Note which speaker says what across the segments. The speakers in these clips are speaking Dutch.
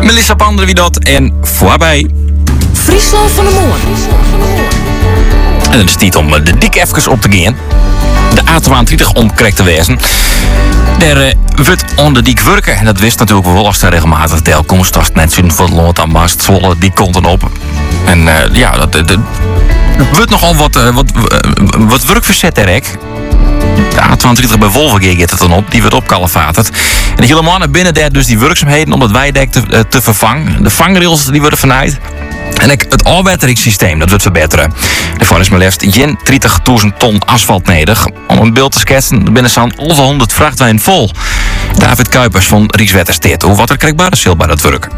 Speaker 1: Melissa Pander wie dat en voorbij.
Speaker 2: Friesland van de Moor.
Speaker 1: En dan is het tijd om de dik even op te gaan. De A22 om correct te wezen. Daar wordt onder die werken. En dat wist natuurlijk wel als er regelmatig deelkomst. Als het net zo'n van Loord aan Mast, Zwolle, die komt dan op. En dat wordt nogal wat werk verzet, Derek. De A22 bij Wolvergee gaat het dan op. Die wordt opkalevaterd. En die helemaal naar binnen daar dus die werkzaamheden om dat weidek te vervangen. De vangrails die worden vernaaid. En het afwetteringssysteem, dat wordt verbeteren. Daarvoor is maar liefst 30.000 ton asfalt nodig. Om een beeld te schetsen, binnen staan over 100 vrachtwagen vol. David Kuipers van Rijkswaterstaat. Hoe wat er krijgbaar is bij dat werk.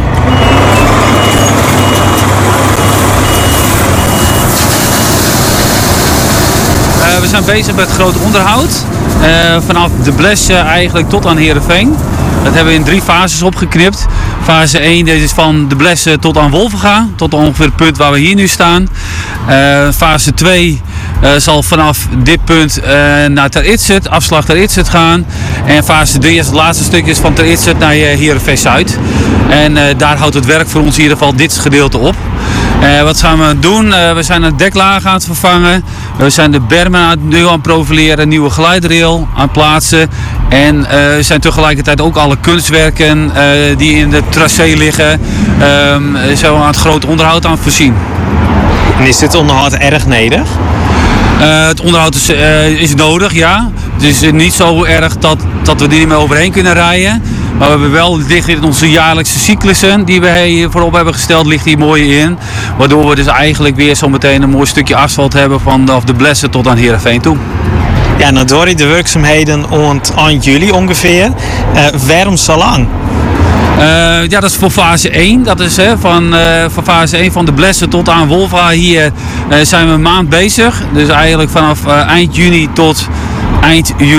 Speaker 3: We zijn bezig met groot onderhoud. Vanaf de Blesse eigenlijk tot aan Heerenveen. Dat hebben we in 3 fases opgeknipt. Fase 1 is van de Blesse tot aan Wolvenga. Tot ongeveer het punt waar we hier nu staan. Fase 2 zal vanaf dit punt naar Ter Itzert, afslag Ter Itzert gaan. En fase 3 is het laatste stuk is van Ter Itzert naar Heerenveen Zuid. En daar houdt het werk voor ons in ieder geval dit gedeelte op. Wat gaan we doen? We zijn een deklaag aan het vervangen. We zijn de bermen nu aan het profileren, nieuwe geleidrail aan het plaatsen. En we zijn tegelijkertijd ook alle kunstwerken die in de tracé liggen, zijn we aan het groot onderhoud aan het voorzien.
Speaker 4: En is dit onderhoud erg nodig?
Speaker 3: Het onderhoud is nodig, ja. Het is niet zo erg dat we er niet meer overheen kunnen rijden. Maar we hebben wel, het ligt in onze jaarlijkse cyclussen die we hier voorop hebben gesteld, ligt hier mooi in. Waardoor we dus eigenlijk weer zo meteen een mooi stukje asfalt hebben vanaf de Blesse tot aan Heerenveen toe.
Speaker 4: Ja, nou door de werkzaamheden eind juli ongeveer. Waarom zo lang?
Speaker 3: Ja, dat is voor fase 1. Dat is van fase 1 van de Blesse tot aan Wolva. Hier zijn we een maand bezig. Dus eigenlijk vanaf eind juni tot eind juli.